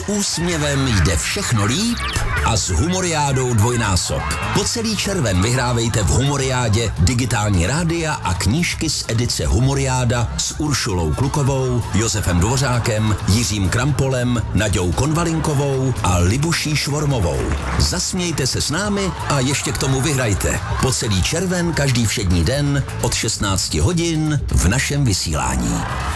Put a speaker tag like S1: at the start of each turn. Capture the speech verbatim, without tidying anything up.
S1: S úsměvem jde všechno líp a s Humoriádou dvojnásob. Po celý červen vyhrávejte v Humoriádě digitální rádia a knížky z edice Humoriáda s Uršulou Klukovou, Josefem Dvořákem, Jiřím Krampolem, Naďou Konvalinkovou a Libuší Švormovou. Zasmějte se s námi a ještě k tomu vyhrajte. Po celý červen každý všední den od šestnácti hodin v našem vysílání.